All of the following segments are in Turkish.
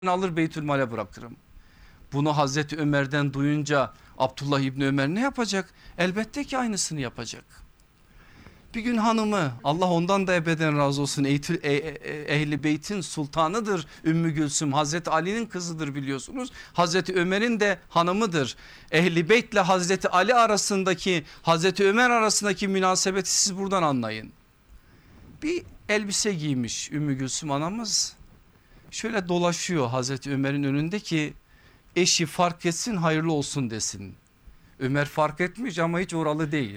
alır Beytülmal'e bırakırım. Bunu Hazreti Ömer'den duyunca Abdullah İbni Ömer ne yapacak? Elbette ki aynısını yapacak. Bir gün hanımı, Allah ondan da ebeden razı olsun, Ehli Beyt'in sultanıdır Ümmü Gülsüm, Hazreti Ali'nin kızıdır biliyorsunuz. Hazreti Ömer'in de hanımıdır. Ehli Beyt ile Hazreti Ali arasındaki, Hazreti Ömer arasındaki münasebeti siz buradan anlayın. Bir elbise giymiş Ümmü Gülsüm anamız, şöyle dolaşıyor Hazreti Ömer'in önünde ki eşi fark etsin, hayırlı olsun desin. Ömer fark etmiş ama hiç oralı değil.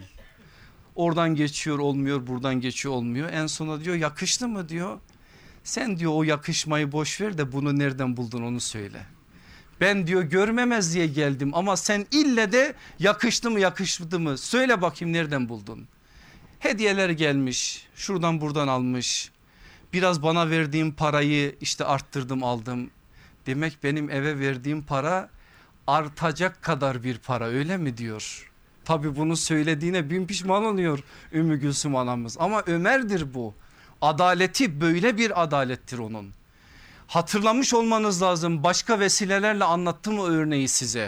Oradan geçiyor olmuyor, buradan geçiyor olmuyor. En sonunda diyor yakıştı mı diyor. Sen diyor o yakışmayı boş ver de bunu nereden buldun onu söyle. Ben diyor görmemez diye geldim ama sen ille de yakıştı mı yakıştı mı söyle bakayım nereden buldun. Hediyeler gelmiş, şuradan buradan almış. Biraz bana verdiğim parayı işte arttırdım, aldım. Demek benim eve verdiğim para artacak kadar bir para, öyle mi diyor. Tabi bunu söylediğine bin pişman oluyor Ümmü Gülsüm anamız, ama Ömer'dir bu. Adaleti böyle bir adalettir onun. Hatırlamış olmanız lazım, başka vesilelerle anlattım o örneği size.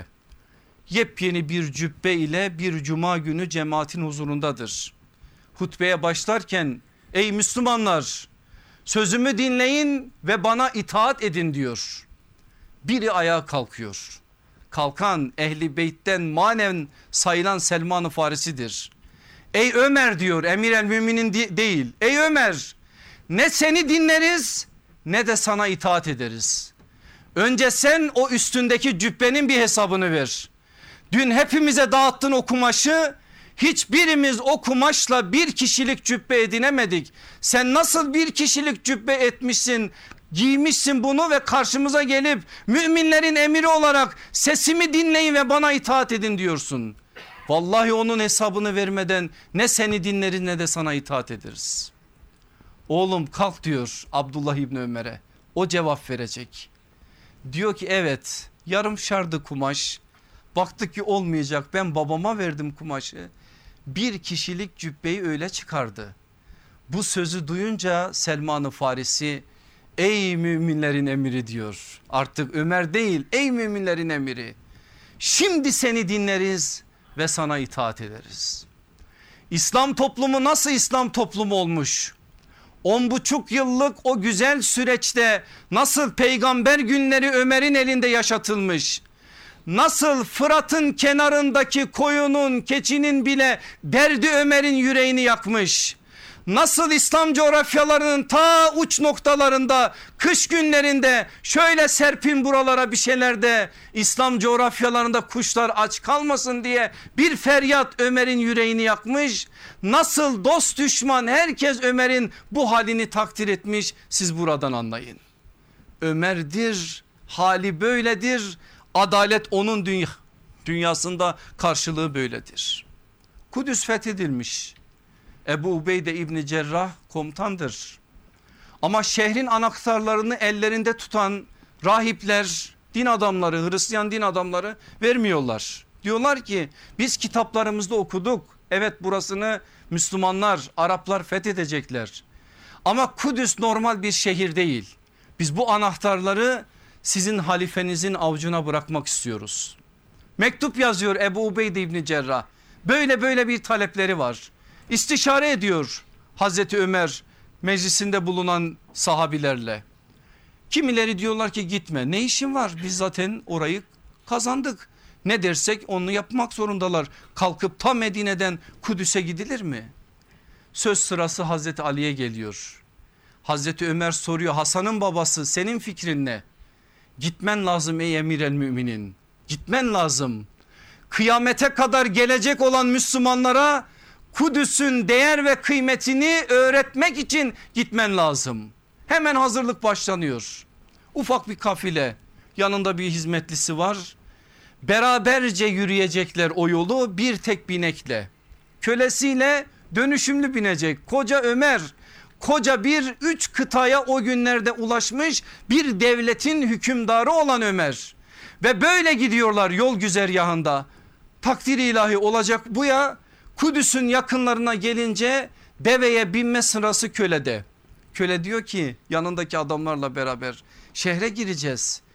Yepyeni bir cübbe ile bir cuma günü cemaatin huzurundadır. Hutbeye başlarken ey Müslümanlar, sözümü dinleyin ve bana itaat edin diyor. Biri ayağa kalkıyor. Kalkan Ehli Beyt'ten manen sayılan Selman-ı Farisi'dir. Ey Ömer diyor, Emir el Müminin değil. Ey Ömer, ne seni dinleriz ne de sana itaat ederiz. Önce sen o üstündeki cübbenin bir hesabını ver. Dün hepimize dağıttın o kumaşı. Hiçbirimiz o kumaşla bir kişilik cübbe edinemedik. Sen nasıl bir kişilik cübbe etmişsin, giymişsin bunu ve karşımıza gelip müminlerin emiri olarak sesimi dinleyin ve bana itaat edin diyorsun. Vallahi onun hesabını vermeden ne seni dinleriz ne de sana itaat ederiz. Oğlum kalk diyor Abdullah İbni Ömer'e, o cevap verecek. Diyor ki evet, yarım şardı kumaş, baktık ki olmayacak, ben babama verdim kumaşı. Bir kişilik cübbeyi öyle çıkardı. Bu sözü duyunca Selman-ı Farisi ey müminlerin emiri diyor. Artık Ömer değil, ey müminlerin emiri. Şimdi seni dinleriz ve sana itaat ederiz. İslam toplumu nasıl İslam toplumu olmuş? 10,5 yıllık o güzel süreçte nasıl peygamber günleri Ömer'in elinde yaşatılmış? Nasıl Fırat'ın kenarındaki koyunun, keçinin bile derdi Ömer'in yüreğini yakmış? Nasıl İslam coğrafyalarının ta uç noktalarında kış günlerinde şöyle serpin buralara bir şeylerde, İslam coğrafyalarında kuşlar aç kalmasın diye bir feryat Ömer'in yüreğini yakmış. Nasıl dost düşman herkes Ömer'in bu halini takdir etmiş, siz buradan anlayın. Ömer'dir, hali böyledir. Adalet onun dünyasında karşılığı böyledir. Kudüs fethedilmiş. Ebu Ubeyde İbni Cerrah komutandır. Ama şehrin anahtarlarını ellerinde tutan rahipler, din adamları, Hristiyan din adamları vermiyorlar. Diyorlar ki biz kitaplarımızda okuduk. Evet, burasını Müslümanlar, Araplar fethedecekler. Ama Kudüs normal bir şehir değil. Biz bu anahtarları sizin halifenizin avucuna bırakmak istiyoruz. Mektup yazıyor Ebu Ubeyde İbni Cerrah. Böyle bir talepleri var. İstişare ediyor Hazreti Ömer meclisinde bulunan sahabilerle. Kimileri diyorlar ki gitme, ne işin var, biz zaten orayı kazandık. Ne dersek onu yapmak zorundalar. Kalkıp ta Medine'den Kudüs'e gidilir mi? Söz sırası Hazreti Ali'ye geliyor. Hazreti Ömer soruyor, Hasan'ın babası, senin fikrin ne? Gitmen lazım ey emir el müminin, gitmen lazım. Kıyamete kadar gelecek olan Müslümanlara Kudüs'ün değer ve kıymetini öğretmek için gitmen lazım. Hemen hazırlık başlanıyor. Ufak bir kafile, yanında bir hizmetlisi var. Beraberce yürüyecekler o yolu bir tek binekle. Kölesiyle dönüşümlü binecek. Koca Ömer, koca bir 3 kıtaya o günlerde ulaşmış bir devletin hükümdarı olan Ömer. Ve böyle gidiyorlar yol güzergahında. Takdir ilahi olacak bu ya. Kudüs'ün yakınlarına gelince deveye binme sırası kölede. Köle diyor ki yanındaki adamlarla beraber, Şehre gireceğiz.